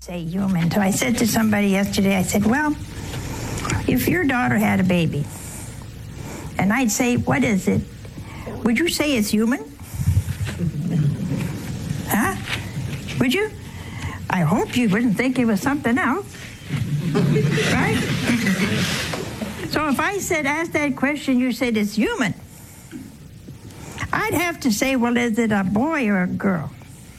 say human. So I said to somebody yesterday, I said, well, if your daughter had a baby, and I'd say, what is it? Would you say it's human? Huh? Would you? I hope you wouldn't think it was something else. Right? So if I said, ask that question, you said it's human. I'd have to say, well, is it a boy or a girl?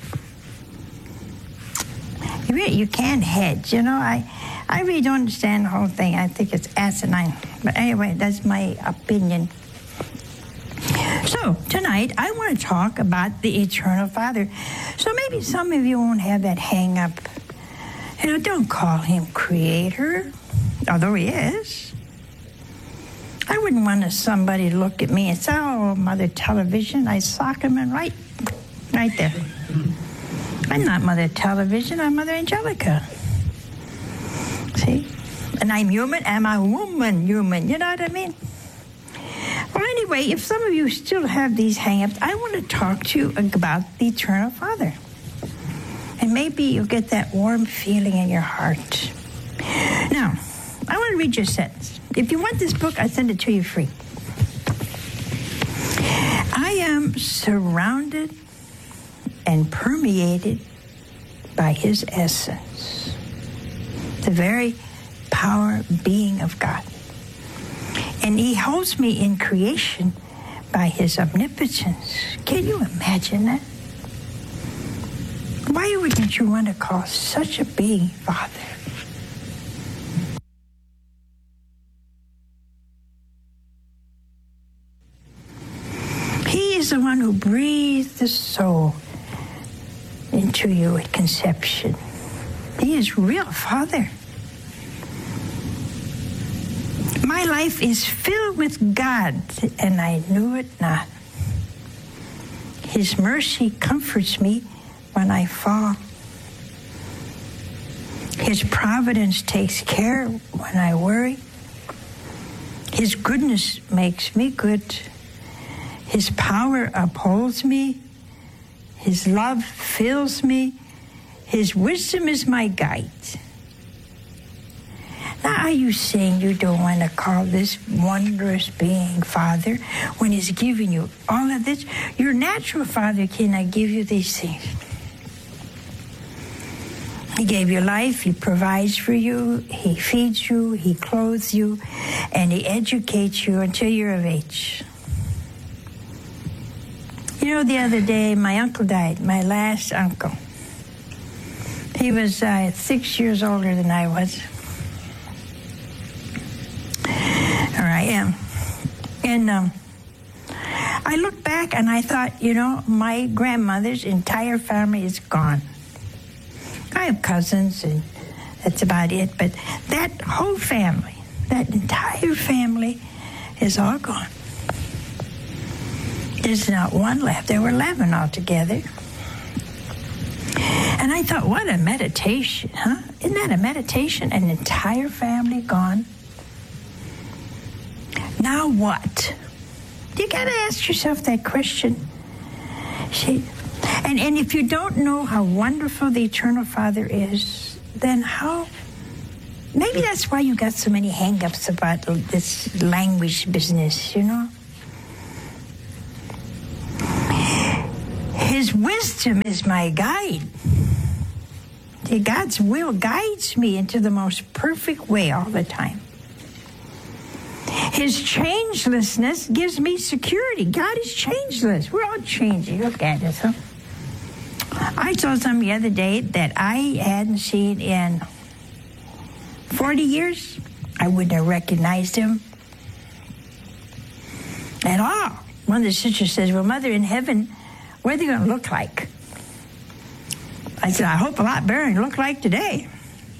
You can't hedge, you know. I really don't understand the whole thing. I think it's asinine. But anyway, that's my opinion. So tonight, I want to talk about the Eternal Father. So maybe some of you won't have that hang up. You know, don't call him Creator, although he is. I wouldn't want somebody to look at me and say, oh, Mother Television, I sock him in right there. I'm not Mother Television, I'm Mother Angelica. See? And I'm human, am I woman human? You know what I mean? Well, anyway, if some of you still have these hang-ups, I want to talk to you about the Eternal Father. And maybe you'll get that warm feeling in your heart. Now, I want to read you a sentence. If you want this book, I send it to you free. I am surrounded and permeated by his essence, the very power being of God. And he holds me in creation by his omnipotence. Can you imagine that? Why wouldn't you want to call such a being Father? He is the one who breathed the soul into you at conception. He is real Father. My life is filled with God, and I knew it not. His mercy comforts me when I fall. His providence takes care when I worry. His goodness makes me good. His power upholds me. His love fills me. His wisdom is my guide. Now, are you saying you don't want to call this wondrous being Father when he's giving you all of this? Your natural father cannot give you these things. He gave you life, he provides for you, he feeds you, he clothes you, and he educates you until you're of age. You know, the other day, my uncle died, my last uncle. He was 6 years older than I was. Or I am. And I look back and I thought, you know, my grandmother's entire family is gone. I have cousins, and that's about it. But that whole family, that entire family is all gone. There's not one left. There were 11 altogether. And I thought, what a meditation, huh? Isn't that a meditation? An entire family gone. Now what? You got to ask yourself that question. See? And if you don't know how wonderful the Eternal Father is, then how? Maybe that's why you got so many hang-ups about this language business, you know? His wisdom is my guide. See, God's will guides me into the most perfect way all the time. His changelessness gives me security. God is changeless. We're all changing. Look at us, huh? I saw something the other day that I hadn't seen in 40 years. I wouldn't have recognized him at all. One of the sisters says, well, Mother, in heaven, what are they going to look like? I said, I hope a lot better than look like today.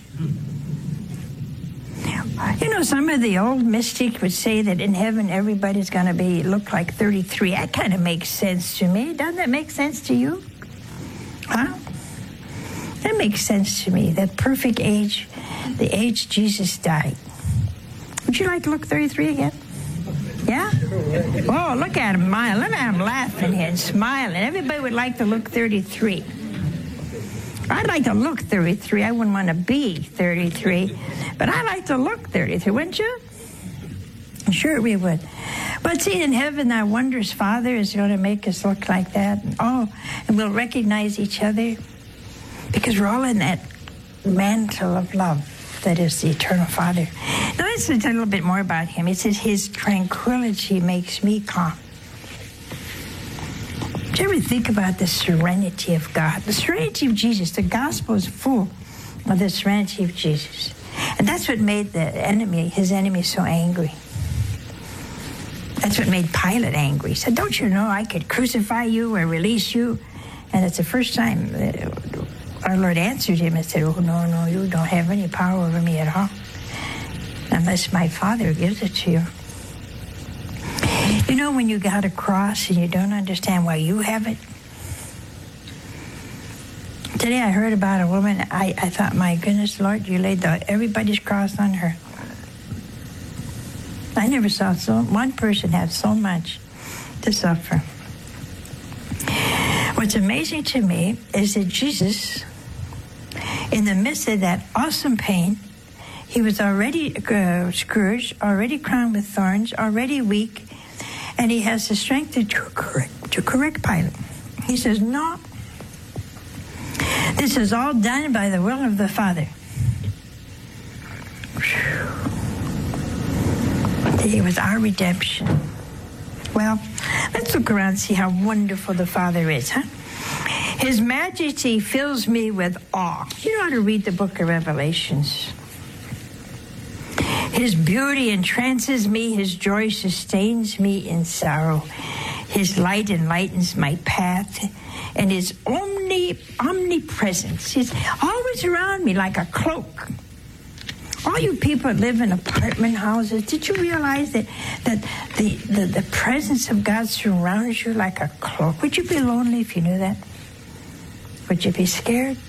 You know, some of the old mystics would say that in heaven everybody's going to look like 33. That kind of makes sense to me. Doesn't that make sense to you? Huh? That makes sense to me. That perfect age, the age Jesus died. Would you like to look 33 again? Yeah? Oh, look at him. Look at him laughing here and smiling. Everybody would like to look 33. I'd like to look 33. I wouldn't want to be 33, but I like to look 33, wouldn't you? Sure we would. But see, in heaven, our wondrous Father is going to make us look like that. And we'll recognize each other because we're all in that mantle of love that is the eternal Father. Now, let's say a little bit more about him. It says, his tranquility makes me calm. Do you ever think about the serenity of God? The serenity of Jesus. The gospel is full of the serenity of Jesus. And that's what made his enemy so angry. That's what made Pilate angry. He said, don't you know I could crucify you or release you? And it's the first time our Lord answered him and said, oh, no, you don't have any power over me at all, unless my Father gives it to you. You know, when you got a cross and you don't understand why you have it? Today I heard about a woman, I thought, my goodness, Lord, you laid everybody's cross on her. I never saw one person have so much to suffer. What's amazing to me is that Jesus, in the midst of that awesome pain, he was already scourged, already crowned with thorns, already weak, and he has the strength to correct Pilate. He says, no, this is all done by the will of the Father. It was our redemption. Well, let's look around and see how wonderful the Father is, huh? His majesty fills me with awe. You know how to read the book of Revelations. His beauty entrances me. His joy sustains me in sorrow. His light enlightens my path. And his omnipresence. He's always around me like a cloak. All you people that live in apartment houses, did you realize that the presence of God surrounds you like a cloak? Would you be lonely if you knew that? Would you be scared?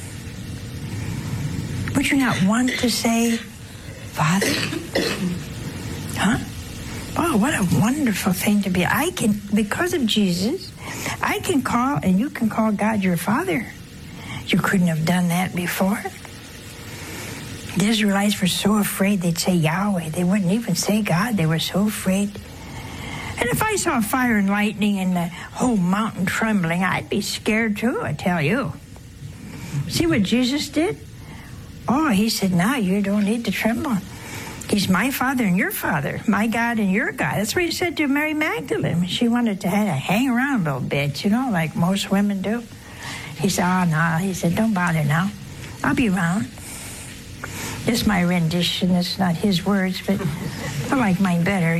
Would you not want to say, Father? Huh? Oh, what a wonderful thing to be. Because of Jesus, I can call, and you can call God your Father. You couldn't have done that before. The Israelites were so afraid they'd say Yahweh. They wouldn't even say God. They were so afraid. And if I saw fire and lightning and the whole mountain trembling, I'd be scared too, I tell you. See what Jesus did? Oh, he said, now you don't need to tremble. He's my Father and your Father, my God and your God. That's what he said to Mary Magdalene. She wanted to hang around a little bit, like most women do. He said, oh, no. He said, don't bother now. I'll be around. It's my rendition. It's not his words, but I like mine better,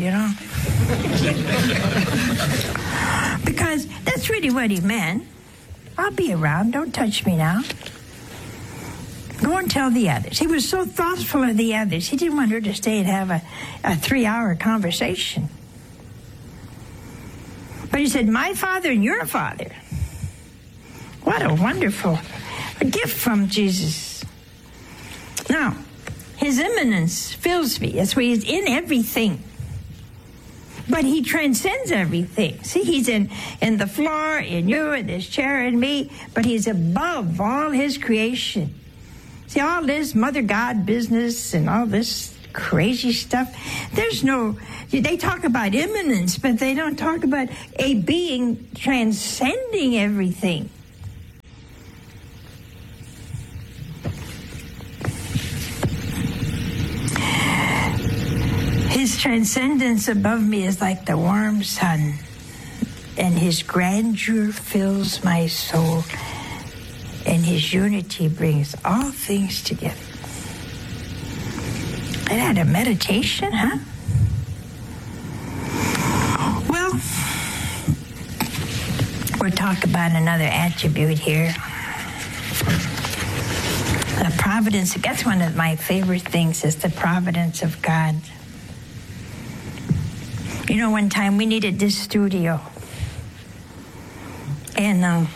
Because that's really what he meant. I'll be around. Don't touch me now. Go and tell the others. He was so thoughtful of the others. He didn't want her to stay and have a 3-hour conversation. But he said, my Father and your Father. What a wonderful gift from Jesus. Now, his immanence fills me. That's why he's in everything. But he transcends everything. See, he's in the floor, in you, in this chair, in me, but he's above all his creation. See, all this Mother God business and all this crazy stuff, they talk about immanence, but they don't talk about a being transcending everything. His transcendence above me is like the warm sun, and his grandeur fills my soul, and his unity brings all things together. Isn't that a meditation, huh? Well, we'll talk about another attribute here. The providence. That's one of my favorite things, is the providence of God. One time we needed this studio, and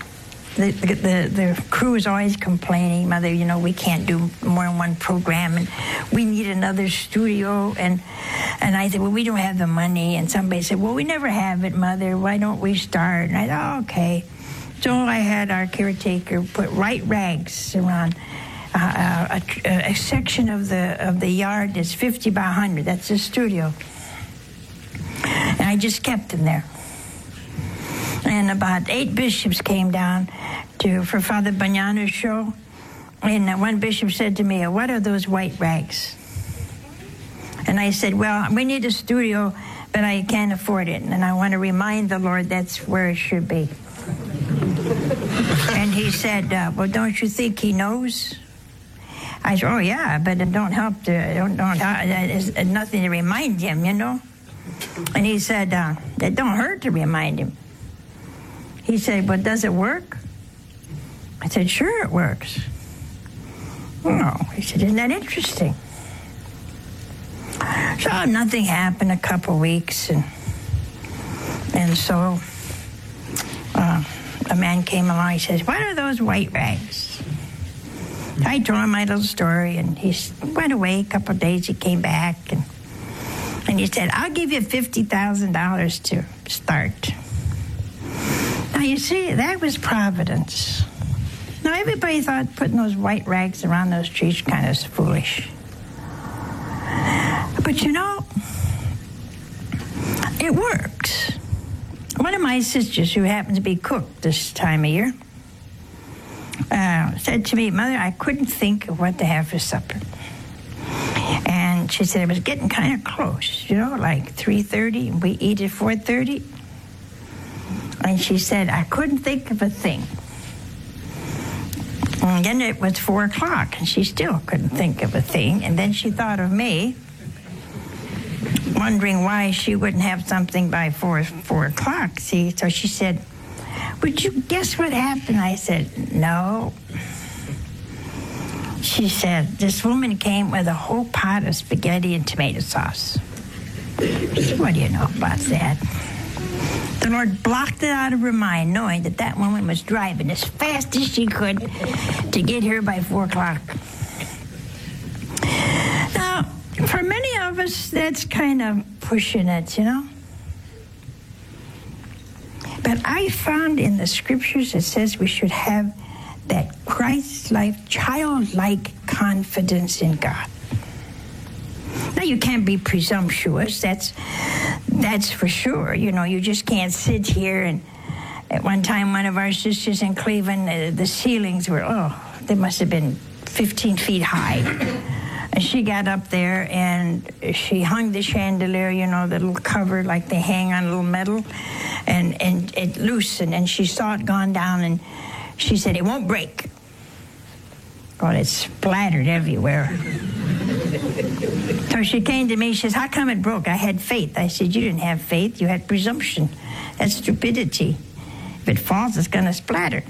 the crew is always complaining, Mother, we can't do more than one program, and we need another studio, and I said, well, we don't have the money, and somebody said, well, we never have it, Mother, why don't we start? And I thought, oh, okay. So I had our caretaker put white rags around a section of the yard that's 50 by 100. That's the studio. And I just kept them there. And about 8 bishops came down for Father Banyana's show. And one bishop said to me, "What are those white rags?" And I said, "Well, we need a studio, but I can't afford it. And I want to remind the Lord that's where it should be." And he said, "Well, don't you think he knows?" I said, "Oh, yeah, but it don't help. There's nothing to remind him, you know." And he said, "It don't hurt to remind him." He said, "But does it work?" I said, "Sure it works." "Oh," he said, "Isn't that interesting?" So nothing happened, a couple weeks, and so a man came along. He says, "What are those white rags?" I told him my little story, and he went away. A couple of days, he came back, and he said, "I'll give you $50,000 to start." Now, you see, that was providence. Now, everybody thought putting those white rags around those trees kind of foolish. But, you know, it works. One of my sisters, who happens to be cook this time of year, said to me, "Mother, I couldn't think of what to have for supper." And she said it was getting kind of close, you know, like 3:30, and we eat at 4:30. And she said, "I couldn't think of a thing." And then it was 4 o'clock, and she still couldn't think of a thing. And then she thought of me, wondering why she wouldn't have something by 4 o'clock. See, so she said, "Would you guess what happened?" I said, "No." She said, "This woman came with a whole pot of spaghetti and tomato sauce." So what do you know about that? The Lord blocked it out of her mind, knowing that that woman was driving as fast as she could to get here by 4 o'clock. Now, for many of us, that's kind of pushing it, you know. But I found in the scriptures it says we should have that Christ-like, childlike confidence in God. Now, you can't be presumptuous, that's for sure. You know, you just can't sit here. And at one time, one of our sisters in Cleveland, the ceilings were, they must have been 15 feet high. And she got up there and she hung the chandelier, you know, the little cover like they hang on a little metal, and it loosened, and she saw it gone down, and she said, "It won't break." Well, it splattered everywhere. So she came to me, she says, "How come it broke?" I had faith. I said, "You didn't have faith, you had presumption. That's stupidity. If it falls, it's going to splatter."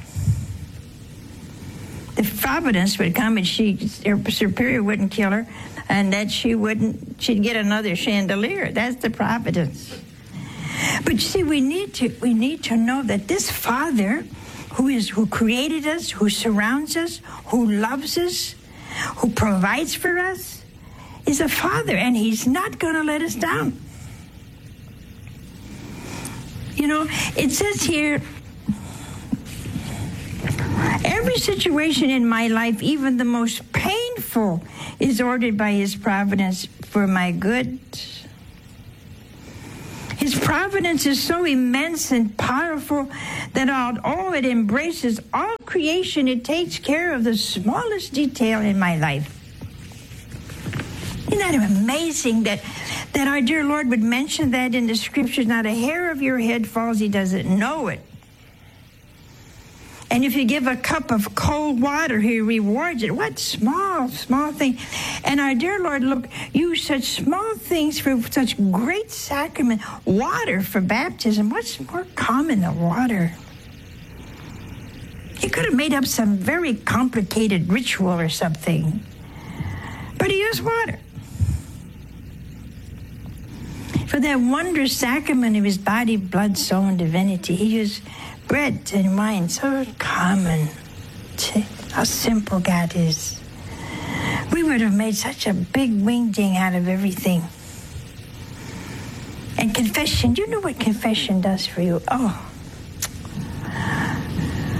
The providence would come, and her superior wouldn't kill her, and that she'd get another chandelier. That's the providence. But you see, we need to know that this Father who created us, who surrounds us, who loves us, who provides for us, is a Father, and He's not going to let us down. You know, it says here, every situation in my life, even the most painful, is ordered by His providence for my good. His providence is so immense and powerful that although it embraces all creation, it takes care of the smallest detail in my life. Isn't that amazing that our dear Lord would mention that in the scriptures? Not a hair of your head falls, He doesn't know it. And if you give a cup of cold water, He rewards it. What small thing. And our dear Lord, look, use such small things for such great sacrament. Water for baptism. What's more common than water? He could have made up some very complicated ritual or something. But He used water. For that wondrous sacrament of His body, blood, soul, and divinity, He used bread and wine. So common. How simple God is. We would have made such a big wing-ding out of everything. And confession, do you know what confession does for you? Oh,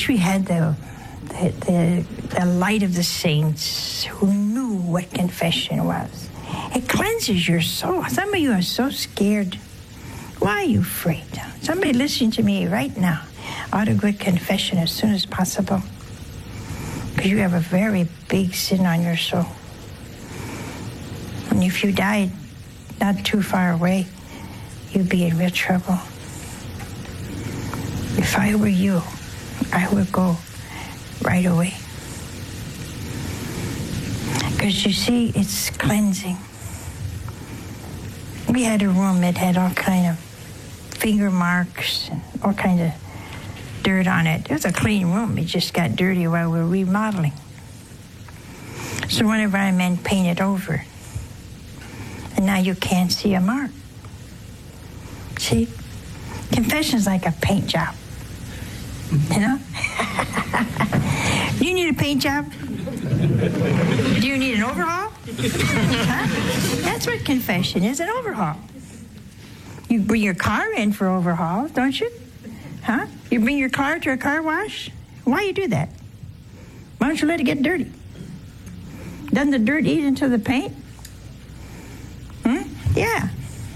wish we had the light of the saints who knew what confession was. It cleanses your soul. Some of you are so scared. Why are you afraid? Somebody listening to me right now ought to get confession as soon as possible, because you have a very big sin on your soul. And if you died not too far away, you'd be in real trouble. If I were you, I would go right away. Because you see, it's cleansing. We had a room that had all kind of finger marks and all kind of dirt on it. It was a clean room. It just got dirty while we were remodeling. So one of our men painted over. And now you can't see a mark. See? Confession's like a paint job. You know? Do you need a paint job? Do you need an overhaul? Huh? That's what confession is, an overhaul. You bring your car in for overhaul, don't you? Huh? You bring your car to a car wash? Why you do that? Why don't you let it get dirty? Doesn't the dirt eat into the paint? Yeah.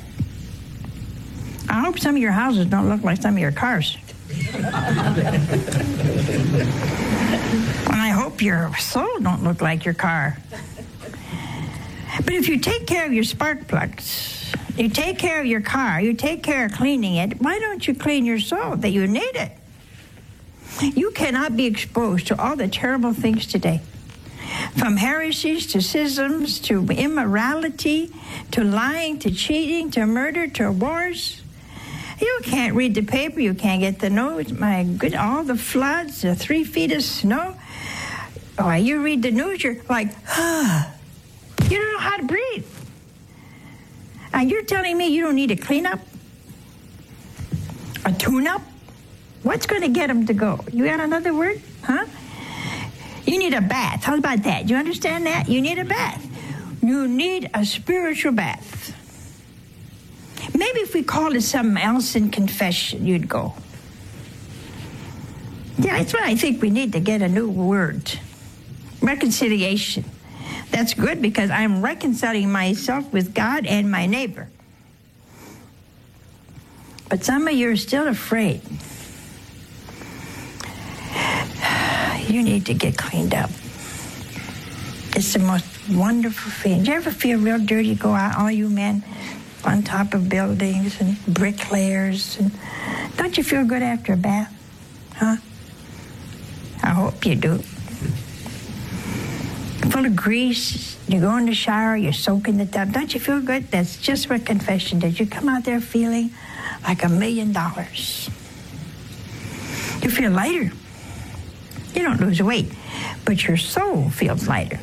I hope some of your houses don't look like some of your cars. And I hope your soul don't look like your car. But if you take care of your spark plugs, you take care of your car, you take care of cleaning it, why don't you clean your soul that you need it? You cannot be exposed to all the terrible things today. From heresies to schisms to immorality to lying to cheating to murder to wars. You can't read the paper. You can't get the news. My good, all the floods, the 3 feet of snow. Oh, you read the news, you're like, you don't know how to breathe. And you're telling me you don't need a cleanup? A tune-up? What's going to get them to go? You got another word? Huh? You need a bath. How about that? Do you understand that? You need a bath. You need a spiritual bath. Maybe if we called it something else in confession, you'd go. Yeah, that's what I think we need to get a new word. Reconciliation. That's good because I'm reconciling myself with God and my neighbor. But some of you are still afraid. You need to get cleaned up. It's the most wonderful feeling. Do you ever feel real dirty? Go out, all you men, on top of buildings and bricklayers. And don't you feel good after a bath? Huh? I hope you do. Full of grease. You go in the shower, you soak in the tub. Don't you feel good? That's just what confession does. You come out there feeling like $1 million. You feel lighter. You don't lose weight, but your soul feels lighter.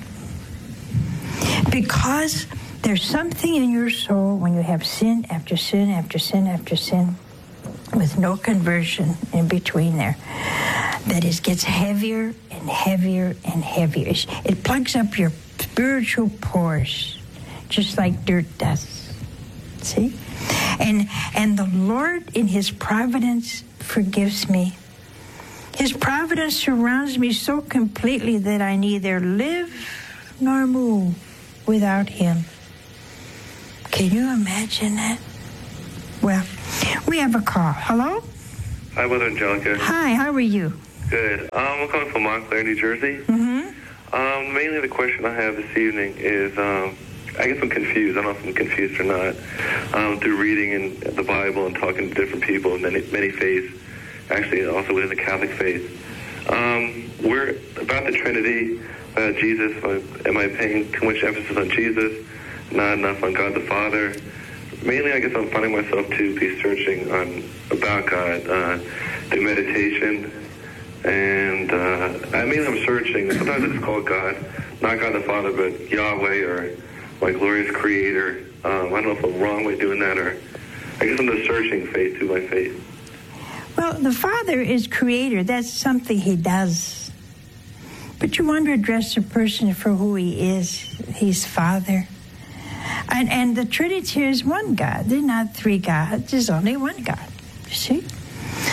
Because there's something in your soul when you have sin after sin after sin after sin with no conversion in between there, that it gets heavier and heavier and heavier. It plugs up your spiritual pores just like dirt does. See? And the Lord in his providence forgives me. His providence surrounds me so completely that I neither live nor move without him. Can you imagine that? Well, we have a call. Hello? Hi, Mother Angelica. Hi, how are you? Good. I'm calling from Montclair, New Jersey. Mm-hmm. Mainly the question I have this evening is, I guess I'm confused. I don't know if I'm confused or not. Through reading in the Bible and talking to different people in many faiths, actually also within the Catholic faith. We're about the Trinity, Jesus. Am I paying too much emphasis on Jesus, not enough on God the Father? Mainly, I guess I'm finding myself to be searching about God through meditation, and I'm searching. Sometimes I just call God, not God the Father, but Yahweh or my glorious Creator. I don't know if I'm wrong with doing that, or I guess I'm just searching faith through my faith. Well, the Father is Creator. That's something he does. But you want to address the person for who he is. He's Father. And the Trinity is one God. They're not three gods. There's only one God. You see?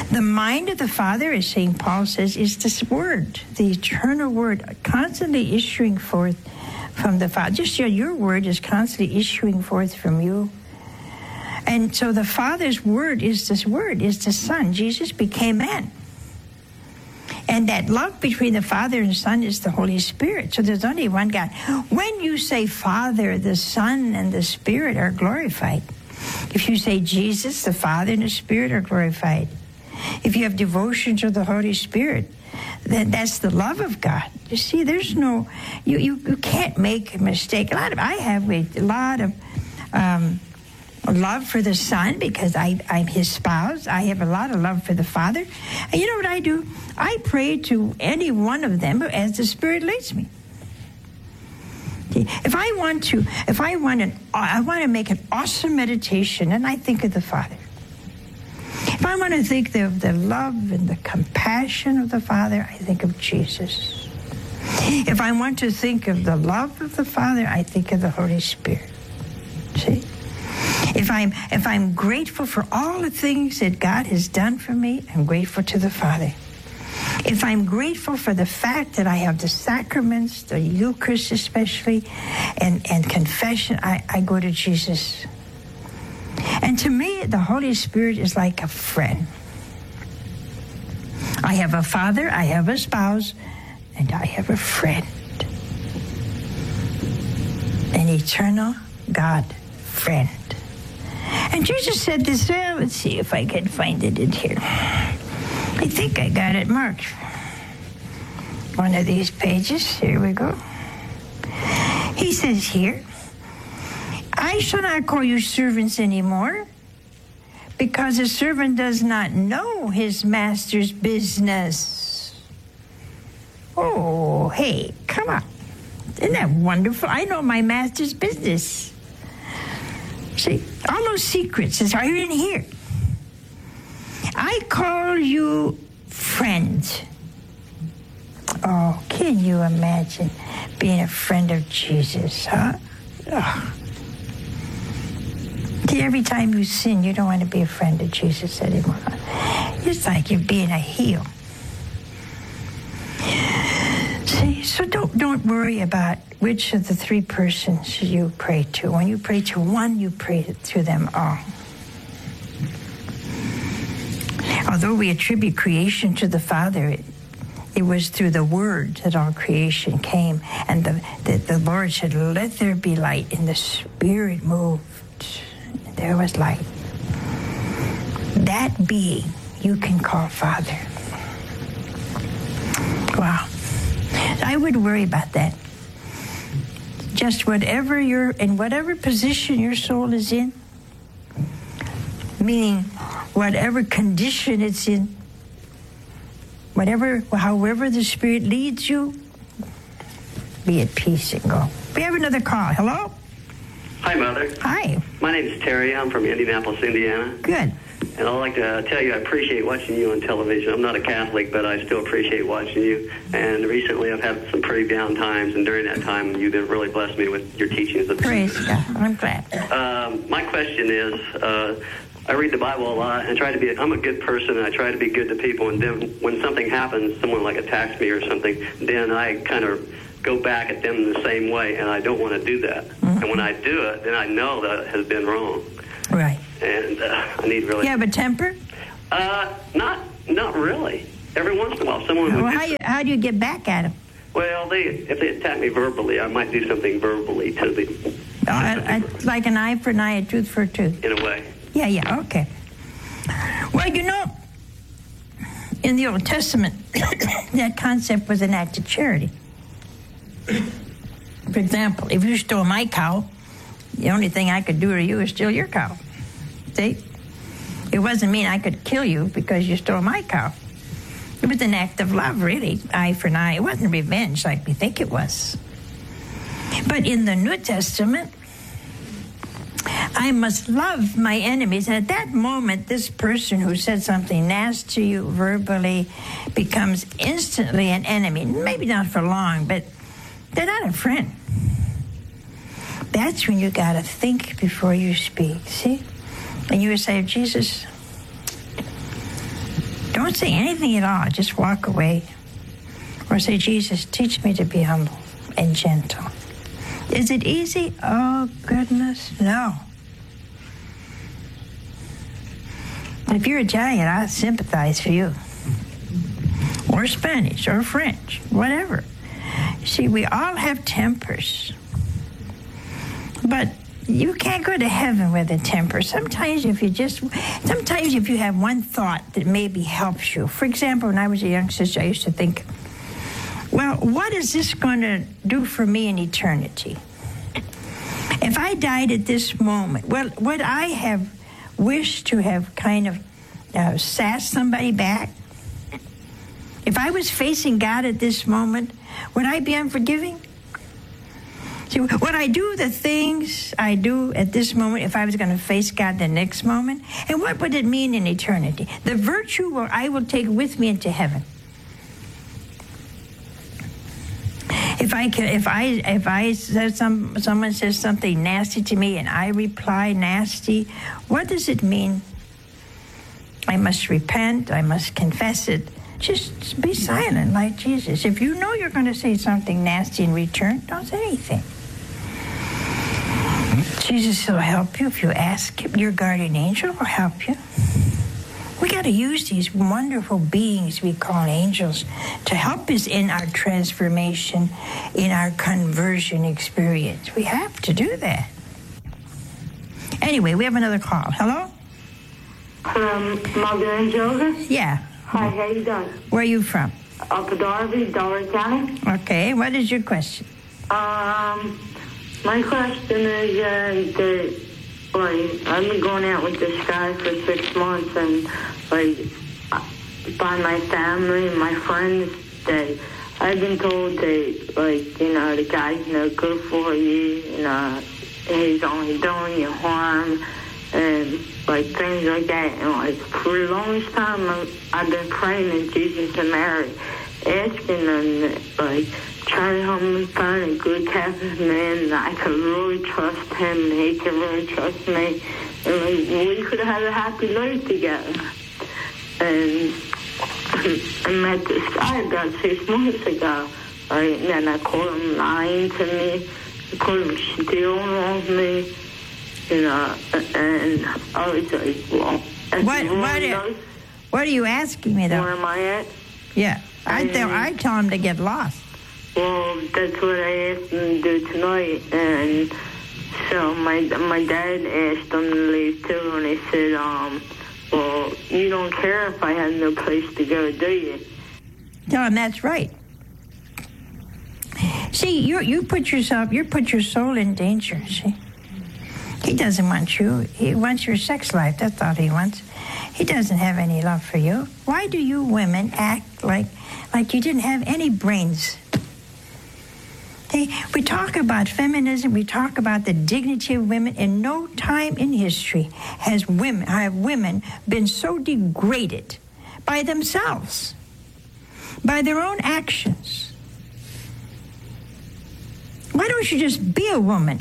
The mind of the Father, as St. Paul says, is this Word, the eternal Word, constantly issuing forth from the Father. Just your Word is constantly issuing forth from you. And so the Father's Word, is the Son. Jesus became man. And that love between the Father and Son is the Holy Spirit. So there's only one God. When you say Father, the Son, and the Spirit are glorified. If you say Jesus, the Father and the Spirit are glorified. If you have devotion to the Holy Spirit, then that's the love of God. You see, there's no, you can't make a mistake. I have a lot of love for the Son because I'm his spouse. I have a lot of love for the Father. And you know what I do? I pray to any one of them as the Spirit leads me. If I want to make an awesome meditation, and I think of the Father. If I want to think of the love and the compassion of the Father, I think of Jesus. If I want to think of the love of the Father, I think of the Holy Spirit. See? If I'm grateful for all the things that God has done for me, I'm grateful to the Father. If I'm grateful for the fact that I have the sacraments, the Eucharist especially, and confession, I go to Jesus. And to me, the Holy Spirit is like a friend. I have a father, I have a spouse, and I have a friend. An eternal God friend. And Jesus said this, well, let's see if I can find it in here. I think I got it marked. One of these pages, here we go. He says here, I shall not call you servants anymore, because a servant does not know his master's business. Oh, hey, come on. Isn't that wonderful? I know my master's business. See, all those secrets is right in here. I call you friend. Oh, can you imagine being a friend of Jesus, huh? Oh. See, every time you sin, you don't want to be a friend of Jesus anymore. It's like you're being a heel. See, so don't worry about which of the three persons you pray to. When you pray to one, you pray to them all. Although we attribute creation to the Father, it was through the Word that all creation came. And the Lord said, let there be light. And the Spirit moved. And there was light. That being you can call Father. Wow. I would worry about that. Just whatever in whatever position your soul is in, meaning whatever condition it's in, however the Spirit leads you, be at peace and go. We have another call. Hello? Hi, Mother. Hi. My name is Terry. I'm from Indianapolis, Indiana. Good. And I'd like to tell you I appreciate watching you on television. I'm not a Catholic, but I still appreciate watching you. And recently I've had some pretty down times, and during that time you've been really blessed me with your teachings. Praise God. I'm glad. My question is, I read the Bible a lot and I'm a good person, and I try to be good to people. And then when something happens, someone like attacks me or something, then I kind of go back at them in the same way, and I don't want to do that. Mm-hmm. And when I do it, then I know that it has been wrong. Right. And I need really... You have a temper? Not really. Every once in a while, someone would... Well, how do you get back at them? Well, if they attack me verbally, I might do something verbally to them. Like an eye for an eye, a tooth for a tooth. In a way. Yeah, okay. Well, in the Old Testament, that concept was an act of charity. For example, if you stole my cow, the only thing I could do to you is steal your cow. See? It wasn't mean I could kill you because you stole my cow. It was an act of love, really, eye for an eye. It wasn't revenge like we think it was. But in the New Testament, I must love my enemies. And at that moment, this person who said something nasty to you verbally becomes instantly an enemy. Maybe not for long, but they're not a friend. That's when you got to think before you speak, see? And you would say, Jesus, Don't say anything at all. Just walk away. Or say, Jesus, teach me to be humble and gentle. Is it easy? Oh, goodness, no. If you're Italian, I sympathize for you. Or Spanish, or French, whatever. See, we all have tempers. But you can't go to heaven with a temper. Sometimes if you have one thought that maybe helps you. For example, when I was a young sister, I used to think, well, what is this going to do for me in eternity? If I died at this moment, well, would I have wished to have kind of sassed somebody back? If I was facing God at this moment, would I be unforgiving? See, would I do the things I do at this moment if I was going to face God the next moment? And what would it mean in eternity? The virtue I will take with me into heaven. If I said someone says something nasty to me and I reply nasty, what does it mean? I must repent. I must confess it. Just be silent like Jesus. If you know you're going to say something nasty in return, don't say anything. Jesus will help you if you ask him. Your guardian angel will help you. We got to use these wonderful beings we call angels to help us in our transformation, in our conversion experience. We have to do that. Anyway, we have another call. Hello? Mother and Joseph? Yeah. Hi, how you doing? Where are you from? Upper Darby, Delaware County. Okay, what is your question? My question is that, like, I've been going out with this guy for 6 months, and, like, by my family and my friends, that I've been told that, like, you know, the guy's no good for you, and he's only doing you harm, and, like, things like that. And, like, for the longest time, I've been praying to Jesus and Mary, asking them, like, trying to help me find a good Catholic man that I could really trust him and he could really trust me. And like, we could have had a happy life together. And I met this guy about 6 months ago. Right? And then I caught him lying to me. I caught him stealing off me. You know, and I was like, well, what are you asking me, though? Where am I at? Yeah, I tell him to get lost. Well, that's what I asked him to do tonight, and so my dad asked him to leave too, and he said, well, you don't care if I have no place to go, do you? Tell him that's right. See, you put your soul in danger, see? He doesn't want you. He wants your sex life. That's all he wants. He doesn't have any love for you. Why do you women act like you didn't have any brains? We talk about feminism. We talk about the dignity of women. In no time in history have women been so degraded by themselves, by their own actions. Why don't you just be a woman?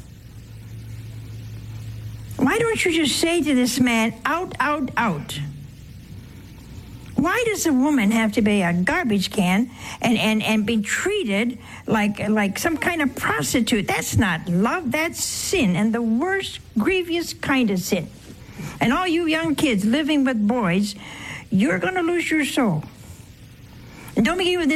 Why don't you just say to this man, out, out, out? Why does a woman have to be a garbage can and be treated like some kind of prostitute? That's not love, that's sin, and the worst, grievous kind of sin. And all you young kids living with boys, you're going to lose your soul. And don't be with this